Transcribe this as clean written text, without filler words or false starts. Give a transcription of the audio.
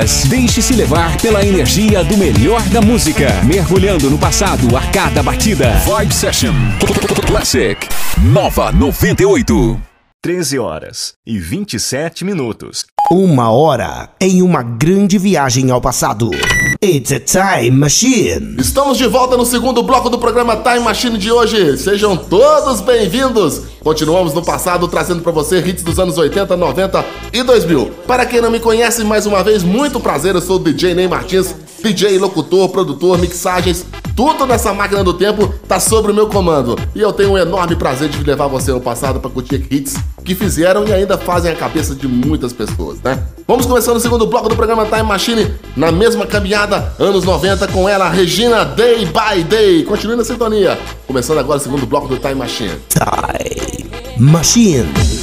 Deixe-se levar pela energia do melhor da música, mergulhando no passado a cada batida. Vibe Session Classic Nova 98. 13h27. 1 hora em uma grande viagem ao passado. It's a Time Machine. Estamos de volta no segundo bloco do programa Time Machine de hoje. Sejam todos bem-vindos. Continuamos no passado trazendo pra você hits dos anos 80, 90 e 2000. Para quem não me conhece, mais uma vez, muito prazer. Eu sou o DJ Ney Martins, DJ, locutor, produtor, mixagens. Tudo nessa máquina do tempo tá sobre o meu comando. E eu tenho um enorme prazer de levar você no passado pra curtir hits que fizeram e ainda fazem a cabeça de muitas pessoas, né? Vamos começando o segundo bloco do programa Time Machine na mesma caminhada, anos 90, com ela, Regina, Day by Day. Continue na sintonia. Começando agora o segundo bloco do Time Machine. Time Machine.